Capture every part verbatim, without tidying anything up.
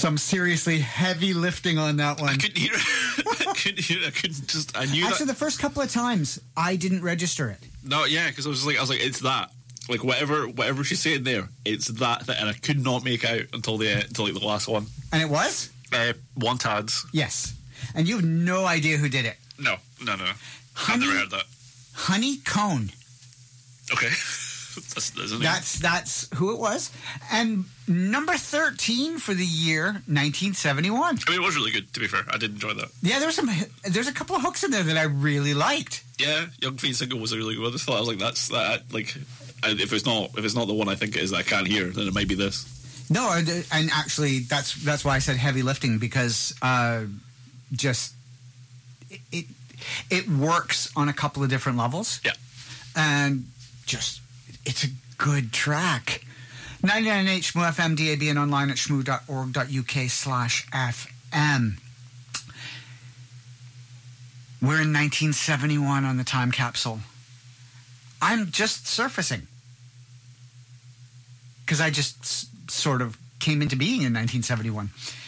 some seriously heavy lifting on that one. I couldn't hear it. I couldn't hear it. I couldn't just. I knew Actually, that. the first couple of times, I didn't register it. No, yeah, because I was like, I was like, it's that. Like whatever, whatever she's saying there, it's that thing, and I could not make out until the until like the last one. And it was? Uh, Wantads. Yes. And you have no idea who did it. No, no, no. Honey, I've never heard that. Honey Cone. Okay. that's, that's, a name. That's that's who it was. And number thirteen for the year nineteen seventy-one. I mean, it was really good, to be fair. I did enjoy that. Yeah, there was some. There's a couple of hooks in there that I really liked. Yeah, Young Fiend Single was a really good one. I thought I was like, that's that. Like, if it's not if it's not the one I think it is that I can't hear, then it might be this. No, and actually, that's that's why I said heavy lifting, because uh, just it, it it works on a couple of different levels. Yeah, and just it's a good track. ninety-nine point eight Shmoo F M, D A B, and online at shmoo dot org dot U K slash F M. We're in nineteen seventy-one on the time capsule. I'm just surfacing, because I just s- sort of came into being in nineteen seventy-one.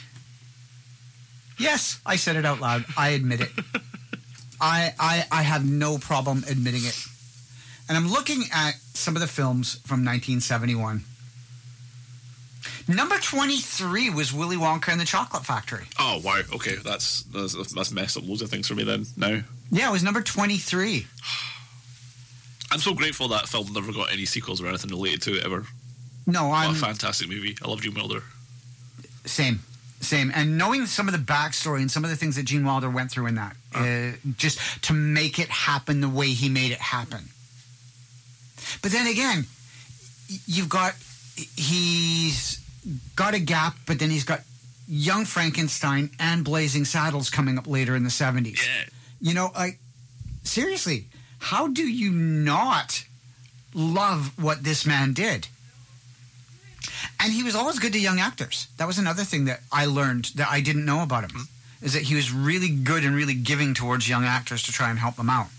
Yes, I said it out loud. I admit it. I, I I have no problem admitting it. And I'm looking at some of the films from nineteen seventy-one. Number twenty-three was Willy Wonka and the Chocolate Factory. Oh, wow. Okay, that's, that's that's messed up loads of things for me then, now. Yeah, it was number twenty-three. I'm so grateful that film never got any sequels or anything related to it ever. No, I'm... What a fantastic movie. I love Gene Wilder. Same. Same. And knowing some of the backstory and some of the things that Gene Wilder went through in that, uh. Uh, just to make it happen the way he made it happen. But then again, you've got... He's got a gap, but then he's got Young Frankenstein and Blazing Saddles coming up later in the seventies. Yeah. You know, like, seriously, how do you not love what this man did? And he was always good to young actors. That was another thing that I learned that I didn't know about him, mm-hmm. is that he was really good and really giving towards young actors to try and help them out.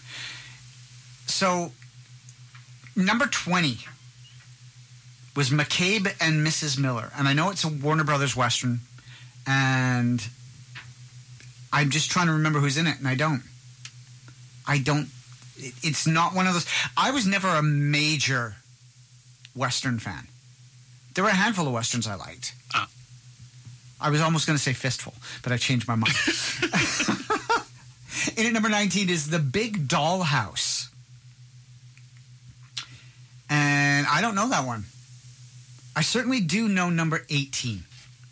So, number twenty was McCabe and Missus Miller. And I know it's a Warner Brothers Western, and I'm just trying to remember who's in it, and I don't. I don't. It, it's not one of those. I was never a major Western fan. There were a handful of Westerns I liked. Ah. I was almost going to say Fistful, but I changed my mind. In at number nineteen is The Big Dollhouse. And I don't know that one. I certainly do know number eighteen.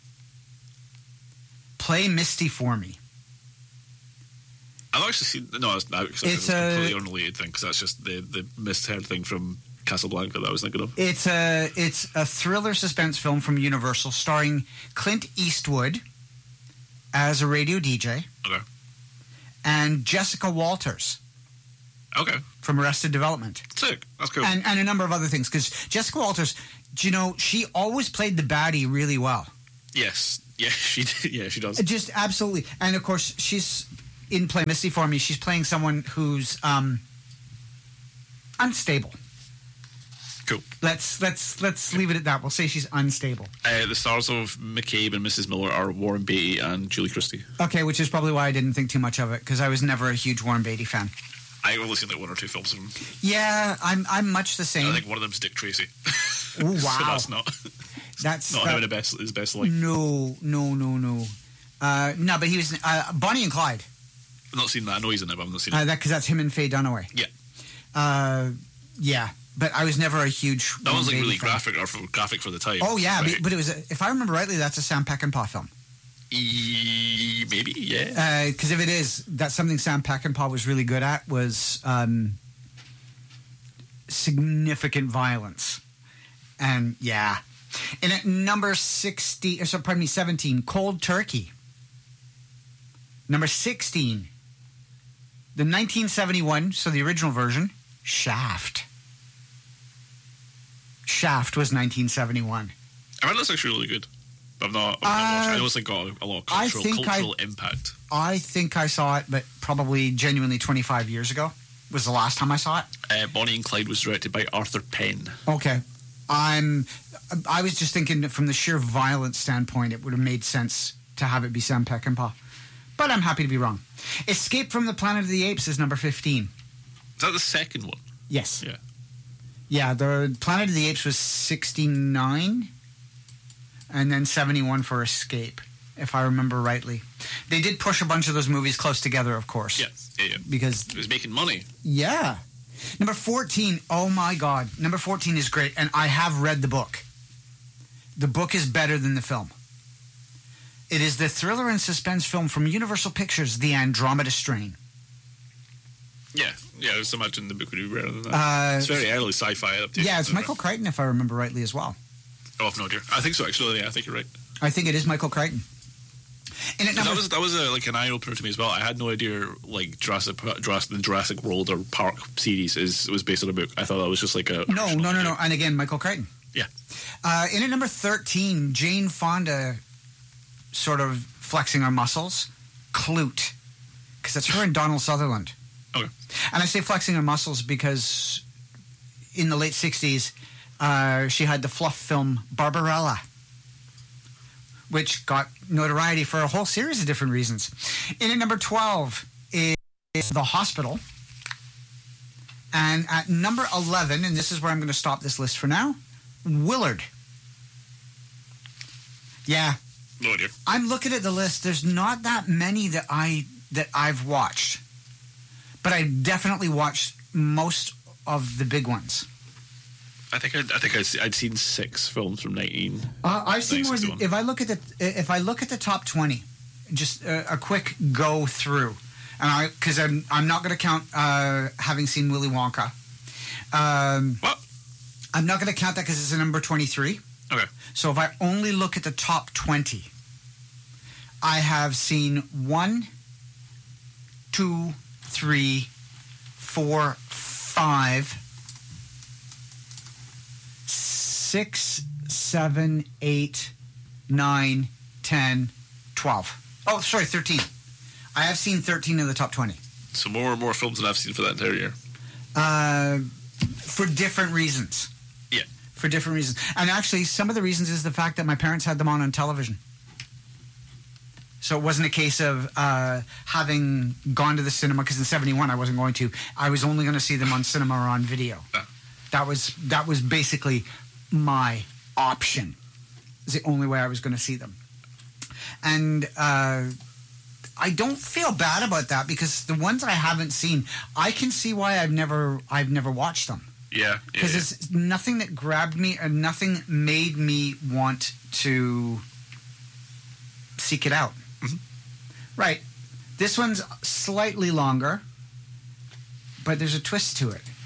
Play Misty for Me. I've actually seen... No, it's, no, it's, it's a completely unrelated thing, because that's just the, the misheard thing from Casablanca that I was thinking of. It's a, it's a thriller suspense film from Universal starring Clint Eastwood as a radio D J. Okay. And Jessica Walters. Okay. From Arrested Development. Sick. That's cool. And, and a number of other things. Because Jessica Walters, do you know, she always played the baddie really well. Yes. Yeah, she did. Yeah, she does. Just absolutely. And, of course, she's in Play Misty for Me. She's playing someone who's um, unstable. Cool. Let's let's let's leave it at that. We'll say she's unstable. Uh, the stars of McCabe and Missus Miller are Warren Beatty and Julie Christie. Okay, which is probably why I didn't think too much of it, because I was never a huge Warren Beatty fan. I've only seen like one or two films of him. Yeah, I'm I'm much the same. I think one of them's Dick Tracy. Oh, wow. So that's not that's not that, having the best his best life. No, no, no, no. Uh, no, but he was uh, Bonnie and Clyde. I've not seen that. I know he's in it, but I've not seen uh, it. That because that's him and Faye Dunaway. Yeah. Uh, yeah. But I was never a huge. That was like Beatty really fan. graphic, or for, graphic for the time. Oh yeah, right? but, but it was. A, if I remember rightly, that's a Sam Peckinpah film. E- maybe, yeah. Because uh, if it is, that's something Sam Peckinpah was really good at, was um, significant violence, and yeah. And at number sixty, or so pardon me, seventeen, Cold Turkey. Number sixteen, the nineteen seventy-one, so the original version, Shaft. Shaft was nineteen seventy-one. I mean, that's actually really good. I've not, I've not uh, watched it. I know it's like got a lot of cultural, cultural I, impact. I think I saw it, but probably genuinely twenty-five years ago was the last time I saw it. Uh, Bonnie and Clyde was directed by Arthur Penn. Okay. I'm. I was just thinking that from the sheer violence standpoint, it would have made sense to have it be Sam Peckinpah. But I'm happy to be wrong. Escape from the Planet of the Apes is number fifteen. Is that the second one? Yes. Yeah. Yeah, the Planet of the Apes was sixty-nine, and then seventy-one for Escape, if I remember rightly. They did push a bunch of those movies close together, of course. Yeah, yeah, yeah. Because it was making money. Yeah. Number fourteen, oh my God. Number fourteen is great, and I have read the book. The book is better than the film. It is the thriller and suspense film from Universal Pictures, The Andromeda Strain. Yeah, yeah, I was imagining the book would be better than that. Uh, it's very early sci-fi adaptation. Yeah, it's Michael Crichton, if I remember rightly, as well. Oh, no, dear. I think so, actually. Yeah, I think you're right. I think it is Michael Crichton. And it that was that was a, like an eye opener to me as well. I had no idea like Jurassic Jurassic the Jurassic World or Park series is was based on a book. I thought that was just like a no, no, no, no. And again, Michael Crichton. Yeah. Uh, in at number thirteen, Jane Fonda, sort of flexing her muscles. Clute, because that's her and Donald Sutherland. Okay. And I say flexing her muscles because in the late sixties, uh, she had the fluff film Barbarella, which got notoriety for a whole series of different reasons. In at number twelve is The Hospital. And at number eleven, and this is where I'm going to stop this list for now, Willard. Yeah. Oh dear. I'm looking at the list. There's not that many that I that I've watched. But I definitely watched most of the big ones. I think I'd, I think I'd, I'd seen six films from nineteen. Uh, I've seen more. Than, if I look at the if I look at the top twenty, just a, a quick go through, and I because I'm I'm not going to count uh, having seen Willy Wonka. Um, what? I'm not going to count that because it's a number twenty-three. Okay. So if I only look at the top twenty, I have seen one, two, three, four, five, six, seven, eight, nine, ten, twelve. Oh, sorry, thirteen. I have seen thirteen of the top twenty. So more and more films than I've seen for that entire year. Uh, for different reasons. Yeah. For different reasons. And actually, some of the reasons is the fact that my parents had them on on television. So it wasn't a case of uh, having gone to the cinema, because in seventy-one I wasn't going to. I was only going to see them on cinema or on video. Uh. That was that was basically my option. It's the only way I was going to see them. And uh, I don't feel bad about that, because the ones I haven't seen, I can see why I've never I've never watched them. Yeah. Because yeah, it's nothing that grabbed me and nothing made me want to seek it out. Mm-hmm. Right. This one's slightly longer, but there's a twist to it.